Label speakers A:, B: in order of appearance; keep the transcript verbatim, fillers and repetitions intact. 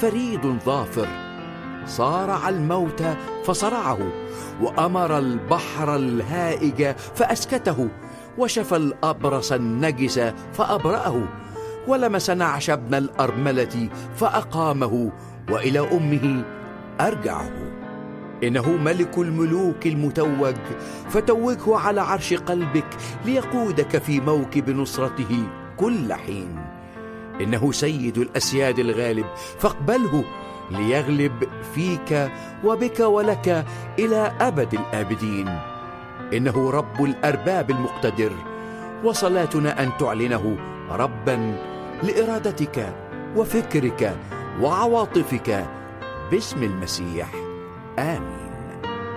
A: فريد ظافر، صارع الموت فصرعه، وأمر البحر الهائج فأسكته، وشفى الأبرص النجس فأبرأه، ولمس نعش ابن الأرملة فأقامه، وإلى أمه أرجعه. إنه ملك الملوك المتوج، فتوجه على عرش قلبك ليقودك في موكب نصرته كل حين. إنه سيد الأسياد الغالب، فاقبله ليغلب فيك وبك ولك إلى أبد الآبدين. إنه رب الأرباب المقتدر، وصلاتنا أن تعلنه ربا لإرادتك وفكرك وعواطفك باسم المسيح. آمين.